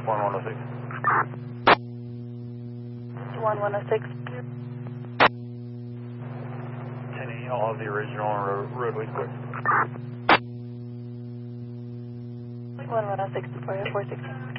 1106. 1106. 10-8, I'll have the original roadways clear. 1106 to 416.